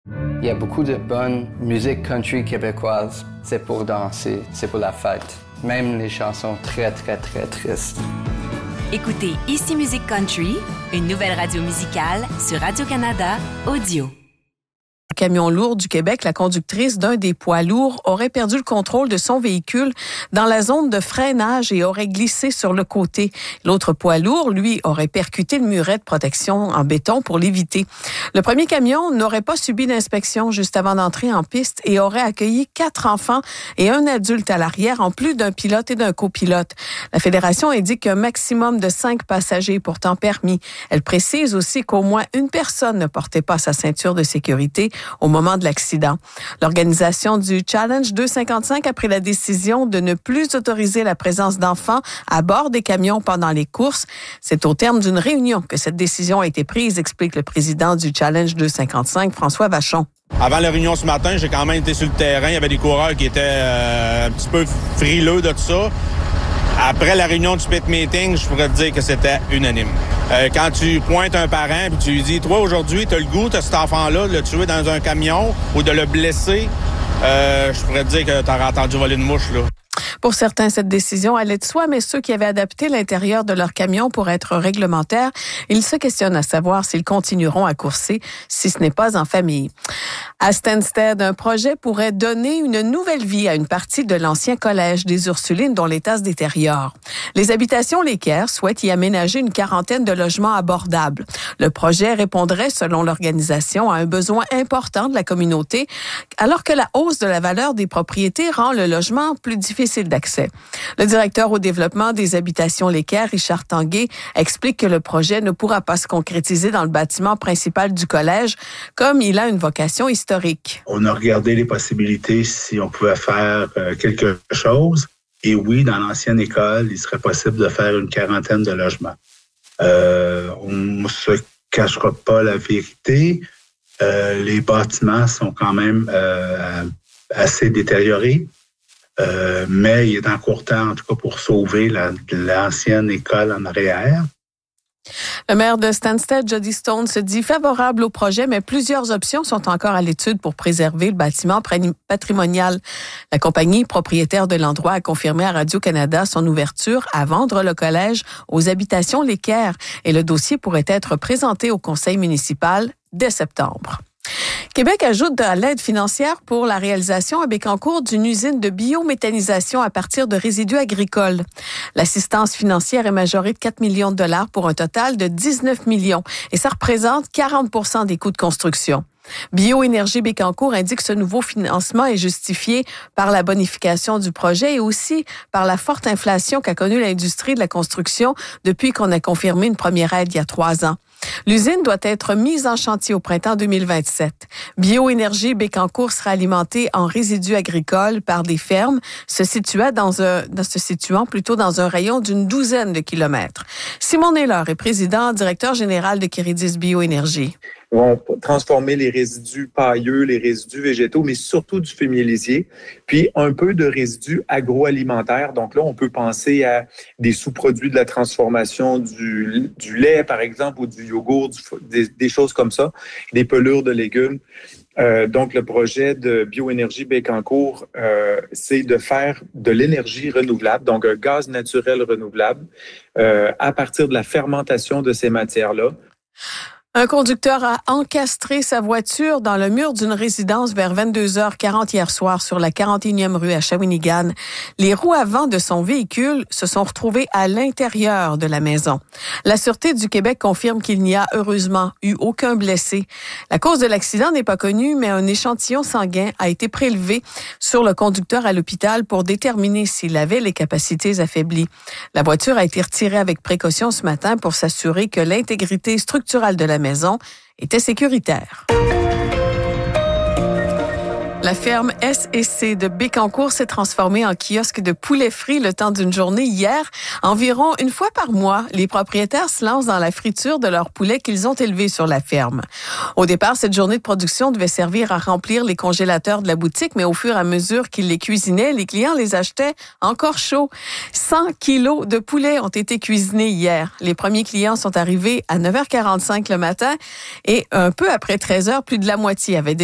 Il y a beaucoup de bonne musique country québécoise. C'est pour danser, c'est pour la fête. Même les chansons très, très, très tristes. Écoutez Ici Musique Country, une nouvelle radio musicale sur Radio-Canada Audio. Camion lourd du Québec, la conductrice d'un des poids lourds aurait perdu le contrôle de son véhicule dans la zone de freinage et aurait glissé sur le côté. L'autre poids lourd, lui, aurait percuté le muret de protection en béton pour l'éviter. Le premier camion n'aurait pas subi d'inspection juste avant d'entrer en piste et aurait accueilli 4 enfants et un adulte à l'arrière, en plus d'un pilote et d'un copilote. La Fédération indique qu'un maximum de 5 passagers est pourtant permis. Elle précise aussi qu'au moins une personne ne portait pas sa ceinture de sécurité au moment de l'accident. L'organisation du Challenge 255 a pris la décision de ne plus autoriser la présence d'enfants à bord des camions pendant les courses. C'est au terme d'une réunion que cette décision a été prise, explique le président du Challenge 255, François Vachon. Avant la réunion ce matin, j'ai quand même été sur le terrain. Il y avait des coureurs qui étaient un petit peu frileux de tout ça. Après la réunion du pit meeting, je pourrais te dire que c'était unanime. Quand tu pointes un parent et tu lui dis « Toi, aujourd'hui, tu as le goût de cet enfant-là de le tuer dans un camion ou de le blesser », je pourrais te dire que tu aurais entendu voler une mouche, là. Pour certains, cette décision allait de soi, mais ceux qui avaient adapté l'intérieur de leur camion pour être réglementaire, ils se questionnent à savoir s'ils continueront à courser si ce n'est pas en famille. À Stansted, un projet pourrait donner une nouvelle vie à une partie de l'ancien collège des Ursulines dont l'état se détériore. Les habitations L'Équerre souhaitent y aménager une quarantaine de logements abordables. Le projet répondrait, selon l'organisation, à un besoin important de la communauté, alors que la hausse de la valeur des propriétés rend le logement plus difficile d'accès. Le directeur au développement des habitations L'Équerre, Richard Tanguay, explique que le projet ne pourra pas se concrétiser dans le bâtiment principal du collège, comme il a une vocation historique. On a regardé les possibilités si on pouvait faire quelque chose. Et oui, dans l'ancienne école, il serait possible de faire une quarantaine de logements. On ne se cachera pas la vérité. Les bâtiments sont quand même assez détériorés. Mais il est en court temps, en tout cas, pour sauver l'ancienne école en arrière. Le maire de Stansted, Jody Stone, se dit favorable au projet, mais plusieurs options sont encore à l'étude pour préserver le bâtiment patrimonial. La compagnie propriétaire de l'endroit a confirmé à Radio-Canada son ouverture à vendre le collège aux habitations L'Équerre et le dossier pourrait être présenté au conseil municipal dès septembre. Québec ajoute à l'aide financière pour la réalisation à Bécancour d'une usine de biométhanisation à partir de résidus agricoles. L'assistance financière est majorée de 4 millions de dollars pour un total de 19 millions et ça représente 40% des coûts de construction. Bioénergie Bécancour indique que ce nouveau financement est justifié par la bonification du projet et aussi par la forte inflation qu'a connue l'industrie de la construction depuis qu'on a confirmé une première aide il y a 3 ans. L'usine doit être mise en chantier au printemps 2027. Bioénergie Bécancour sera alimentée en résidus agricoles par des fermes se situant dans un rayon d'une 12aine de kilomètres. Simon Naylor est président, directeur général de Kiridis Bioénergie. Ils vont transformer les résidus pailleux, les résidus végétaux, mais surtout du fumier lisier, puis un peu de résidus agroalimentaires. Donc là, on peut penser à des sous-produits de la transformation du lait, par exemple, ou du yogourt, des choses comme ça, des pelures de légumes. Donc, le projet de bioénergie Bécancour, c'est de faire de l'énergie renouvelable, donc un gaz naturel renouvelable, à partir de la fermentation de ces matières-là. Un conducteur a encastré sa voiture dans le mur d'une résidence vers 22h40 hier soir sur la 41e rue à Shawinigan. Les roues avant de son véhicule se sont retrouvées à l'intérieur de la maison. La Sûreté du Québec confirme qu'il n'y a heureusement eu aucun blessé. La cause de l'accident n'est pas connue, mais un échantillon sanguin a été prélevé sur le conducteur à l'hôpital pour déterminer s'il avait les capacités affaiblies. La voiture a été retirée avec précaution ce matin pour s'assurer que l'intégrité structurelle de la maison était sécuritaire. La ferme S&C de Bécancour s'est transformée en kiosque de poulet frit le temps d'une journée hier. Environ une fois par mois, les propriétaires se lancent dans la friture de leurs poulets qu'ils ont élevés sur la ferme. Au départ, cette journée de production devait servir à remplir les congélateurs de la boutique, mais au fur et à mesure qu'ils les cuisinaient, les clients les achetaient encore chauds. 100 kilos de poulet ont été cuisinés hier. Les premiers clients sont arrivés à 9h45 le matin et un peu après 13h, plus de la moitié avaient